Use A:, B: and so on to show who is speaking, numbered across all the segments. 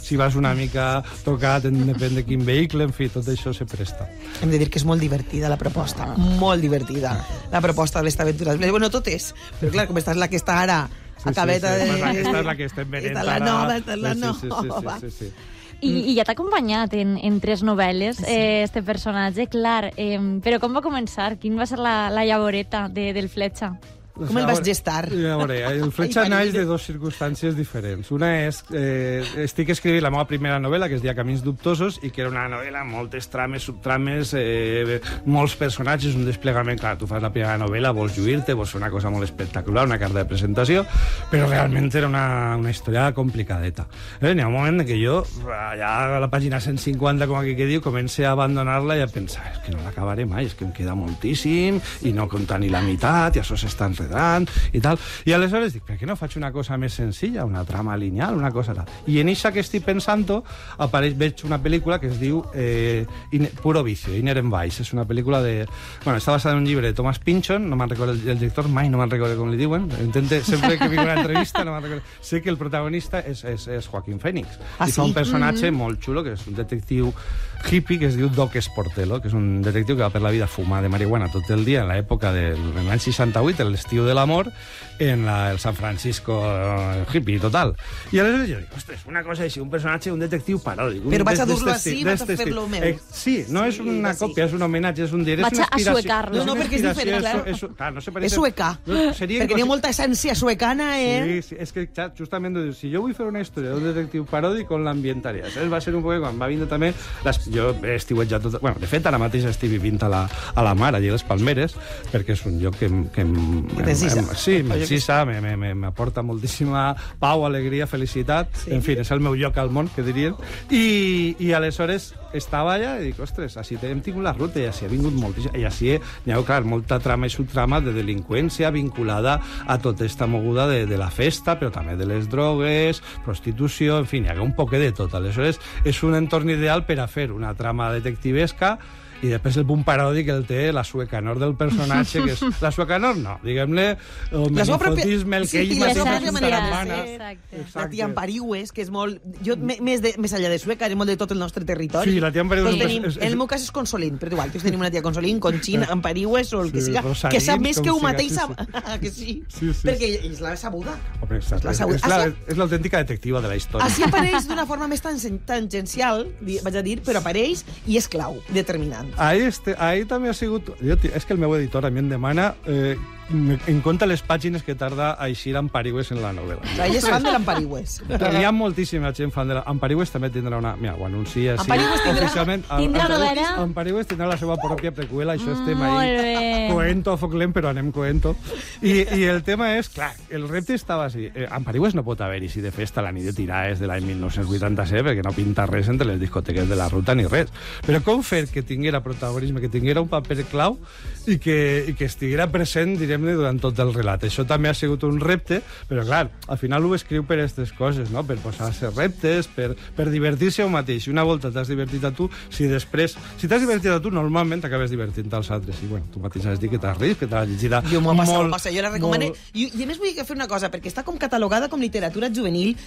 A: si vas una mica tocat, depèn de quin vehicle, en fi, tot això se presta.
B: Hem de dir que és molt divertida la proposta, molt divertida, la proposta de l'Esta Aventura. Bueno, tot és, però clar, com esta és la que està ara, acabeta de...
A: Esta és la que estem venent ara.
B: Esta és la nova.
A: Sí.
C: I ja t'ha acompanyat en 3 novel·les, este personatge, clar. Però com va començar? Quin va ser la llavoreta del Fletxa?
B: Com el vas gestar?
A: A veure, el Fletxa naix de 2 circumstàncies diferents. Una és... estic escrivint la meva primera novel·la, que es deia Camins dubtosos, i que era una novel·la amb moltes trames, subtrames, molts personatges, un desplegament... Clar, tu fas la primera novel·la, vols lluir-te, vols fer una cosa molt espectacular, una carta de presentació, però realment era una història complicadeta. N'hi ha un moment que jo, allà a la pàgina 150, com aquí que diu, comencé a abandonar-la i a pensar, és que no l'acabaré mai, és que em queda moltíssim, i no compta ni la meitat, i això s'està enredant, i tal. I aleshores dic, per què no faig una cosa més senzilla, una trama lineal, una cosa tal? I en això que estic pensant-ho, veig una pel·lícula que es diu Puro Vicio, Inherent Vice. És una pel·lícula de... Bueno, està basada en un llibre de Thomas Pynchon, no me'n recordo el director, mai no me'n recordo com li diuen. Intente, sempre que vinc a una entrevista, no me'n recordo. Sé que el protagonista és Joaquín Phoenix. I fa un personatge molt xulo, que és un detectiu hippie, que es diu Doc Sportello, que és un detectiu que va per la vida a fumar de marihuana tot el dia en l'època de l'any 68, l'estiu de l'amor, en el San Francisco hippie total. I aleshores jo dic, ostres, una cosa així, un personatge, un detectiu paròdic.
B: Però vaig a dur-lo així, vaig a fer-lo meu.
A: Sí, no és una còpia, és un homenatge, és un dir, és una inspiració.
C: Vaig a suecar-lo.
B: No, perquè és diferent, clar. És suecà. Perquè n'hi ha molta essència suecana,
A: Sí, és que justament, si jo vull fer una història d'un detectiu paròdic, on l'ambientaria? Va ser un poc quan va vindre també... Jo he estiuetjat tot... Bueno, de fet, ara mateix estic vivint a la mar, allà a les Palmeres, perquè és un lloc que m'encisa, m'aporta moltíssima pau, alegria, felicitat. En fi, és el meu lloc al món, que dirien. I aleshores estava allà i dic, ostres, així hem tingut la ruta i així ha vingut moltíssim. I així hi ha, clar, molta trama i subtrama de delinqüència vinculada a tota esta moguda de la festa, però també de les drogues, prostitució, en fi, hi ha un poc de tot. Aleshores, és un entorn ideal per a fer una trama detectivesca i després el punt paròdic el té la suecanor del personatge, que és... La suecanor no, diguem-ne, el menifotisme, el que ell mateix
B: fa
A: s'estarambana.
B: La tia Amparihues, que és molt... Jo, més allà de Sueca, és molt de tot el nostre territori.
A: Sí, la tia Amparihues...
B: En el meu cas és Consolín, però igual, tenim una tia Consolín, Conxín, Amparihues o el que siga, que sap més que ho mateix sap. Que sí? Perquè és la sabuda.
A: És l'autèntica detectiva de la història.
B: Així apareix d'una forma més tangencial, vaig a dir, però apareix i és clau, determinant.
A: Ahir també ha sigut... És que el meu editor a mi em demana en compte les pàgines que tarda a eixir Amparihues en la novel·la.
B: Ell és fan de l'Amparihues.
A: Hi ha moltíssima gent fan de l'Amparihues, també tindrà una... Mira, ho anuncia així.
C: Tindrà novel·la?
A: Amparihues tindrà la seva pròpia preqüela, això estem ahí. Coento, foclem, però anem coento. I el tema és, clar, el repte estava així. Amparihues no pot haver-hi si de festa la nit de tirades de l'any 1987, perquè no pinta res entre les discoteques de la ruta ni res. Però com fer que tinguera protagonisme, que tinguera un paper clau i que estiguera present, direm-ne, durant tot el relat. Això també ha sigut un repte, però clar, al final ho escriu per aquestes coses, no? Per posar-se reptes, per divertir-se a un mateix. I una volta t'has divertit a tu, si t'has divertit a tu, normalment t'acabes divertint als altres. I bueno, tu mateix has dit que t'has risc, que t'has llegit molt...
B: Jo la recomano. I a més vull fer una cosa, perquè està com catalogada com literatura juvenil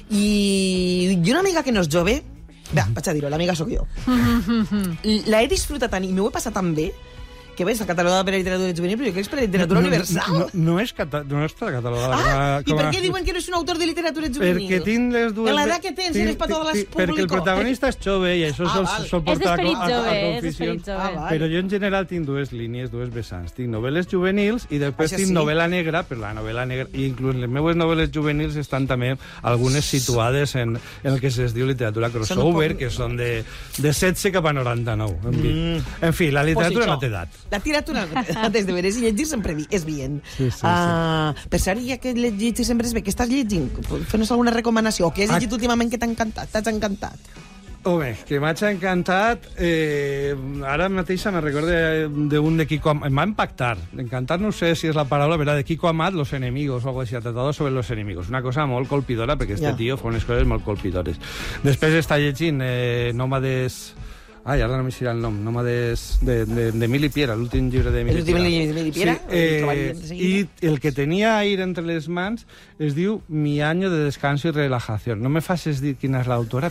B: i una amiga que no és jove, vaig a dir-ho, l'amiga sóc jo. La he disfrutat tant i m'ho he passat tan bé que bé, està catalogada per a literatura juvenil, però jo crec que és per a literatura universal.
A: No està catalogada.
B: I per què diuen que no és un autor de literatura juvenil?
A: Perquè tinc les dues...
B: En l'edat que tens, eres per totes les público.
A: Perquè el protagonista és jove i això sol portar a
C: confusions.
A: Però jo en general tinc dues línies, dues vessants. Tinc novel·les juvenils i després tinc novel·la negra, però la novel·la negra, i inclús les meves novel·les juvenils estan també algunes situades en el que es diu literatura crossover, que són de 16 cap a 99. En fi, la literatura no té edat.
B: La literatura des de veure si llegir sempre és bien. Per cert, ja que llegir sempre és bé, què estàs llegint? Fes-nos alguna recomanació. O què has llegit últimament que t'ha encantat? T'has encantat?
A: Home, que m'ha encantat... ara mateix me recordo d'un de Kiko Amat. M'ha impactar. Encantar no sé si és la paraula, però de Kiko Amat, Los enemigos, o algo així, tratado sobre los enemigos. Una cosa molt colpidora, perquè este tio fa unes coses molt colpidores. Després està llegint Nòmades... Ai, ara no m'hi serà el nom. Nòmades d'Emili Piera, l'últim llibre d'Emili Piera.
B: L'últim Piera?
A: Sí, i el que tenia ahir entre les mans es diu Mi año de descanso y relajación. No me facis dir quina és l'autora,